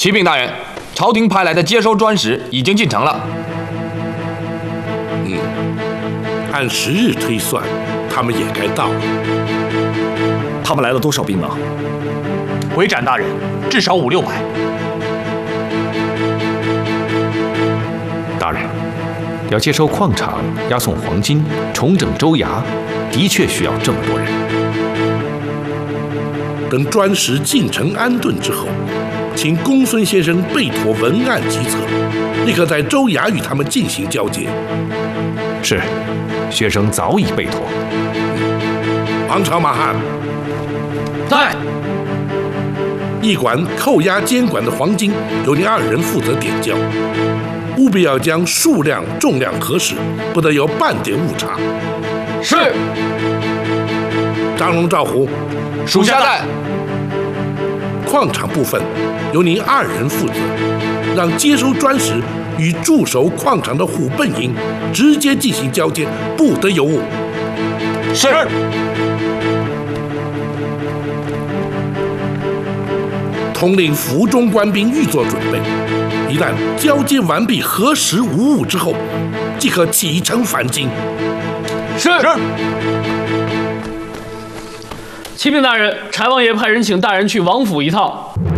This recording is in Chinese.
启禀大人，朝廷派来的接收砖石已经进城了。 按时日推算，他们也该到了。 他们来了多少兵马？ 回斩大人，至少5、6百。 大人，要接收矿场、押送黄金、重整州衙，的确需要这么多人。 等砖石进城安顿之后，请公孙先生备妥文案计策，立刻在州衙与他们进行交接。 是，学生早已备妥。 王朝马汉， 在。 驿馆扣押监管的黄金由你2人负责点交，务必要将数量、重量核实，不得有半点误差。 是。 张龙、赵虎， 属下在。 矿场部分由您2人负责，让接收砖石与驻守矿场的虎贲营直接进行交接，不得有误。 是。 统领府中官兵预做准备，一旦交接完毕、核实无误之后，即可启程返京。 是。 启禀大人，柴王爷派人请大人去王府一趟。